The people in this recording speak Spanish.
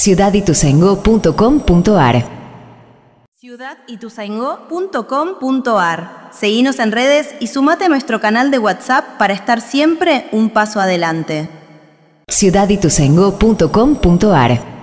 ciudadituzaingó.com.ar. ciudadituzaingó.com.ar. Seguinos en redes y sumate a nuestro canal de WhatsApp para estar siempre un paso adelante. ciudadituzaingó.com.ar.